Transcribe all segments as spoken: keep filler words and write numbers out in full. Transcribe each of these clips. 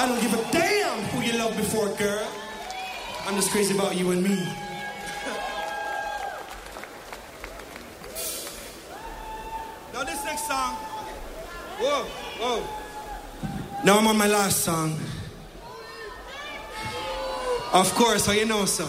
I don't give a damn who you loved before, girl. I'm just crazy about you and me. Now this next song. Whoa, whoa. Now I'm on my last song. Of course, how you know, sir?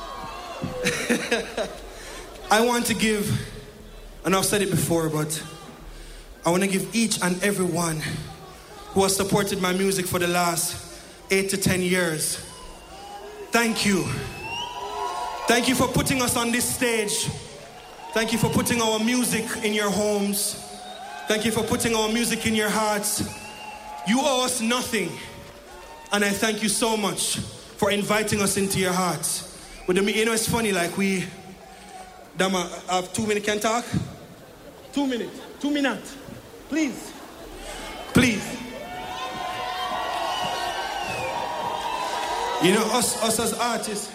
I want to give, and I've said it before, but I want to give each and every one who has supported my music for the last eight to ten years. Thank you. Thank you for putting us on this stage. Thank you for putting our music in your homes. Thank you for putting our music in your hearts. You owe us nothing. And I thank you so much for inviting us into your hearts. But you know, it's funny, like we, Dama, I have two minutes, can talk? Two minutes, two minutes, please, please. You know, us, us as artists,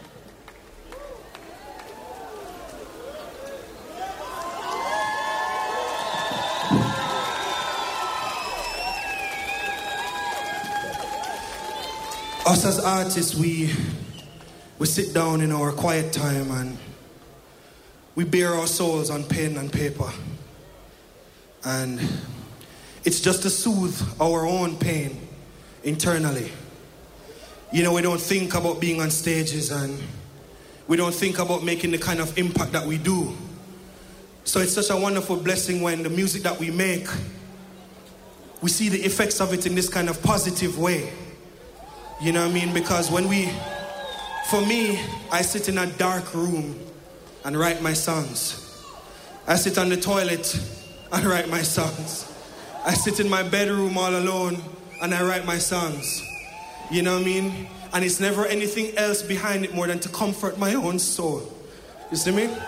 us as artists, we, we sit down in our quiet time and we bare our souls on pen and paper. And it's just to soothe our own pain internally. You know, we don't think about being on stages and we don't think about making the kind of impact that we do. So it's such a wonderful blessing when the music that we make, we see the effects of it in this kind of positive way. You know what I mean? Because when we, for me, I sit in a dark room and write my songs. I sit on the toilet and write my songs. I sit in my bedroom all alone and I write my songs. You know what I mean? And it's never anything else behind it more than to comfort my own soul. You see me?